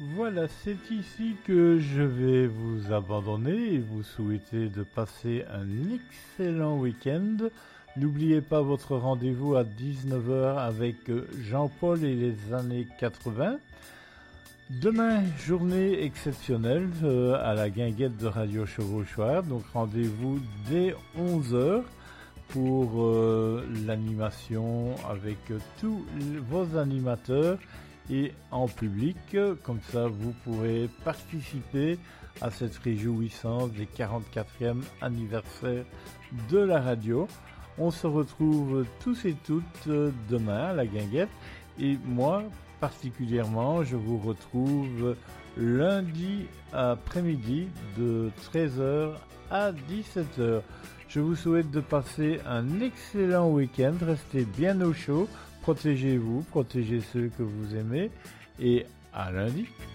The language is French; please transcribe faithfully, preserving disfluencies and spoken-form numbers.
Voilà, c'est ici que je vais vous abandonner et vous souhaiter de passer un excellent week-end. N'oubliez pas votre rendez-vous à dix-neuf heures avec Jean-Paul et les années quatre-vingts. Demain, journée exceptionnelle euh, à la guinguette de Radio Chevauchoir, donc rendez-vous dès onze heures pour euh, l'animation avec euh, tous vos animateurs et en public, comme ça vous pourrez participer à cette réjouissance des quarante-quatrième anniversaire de la radio. On se retrouve tous et toutes demain à la guinguette et moi particulièrement je vous retrouve lundi après-midi de treize heures à dix-sept heures. Je vous souhaite de passer un excellent week-end, restez bien au chaud, protégez-vous, protégez ceux que vous aimez et à lundi.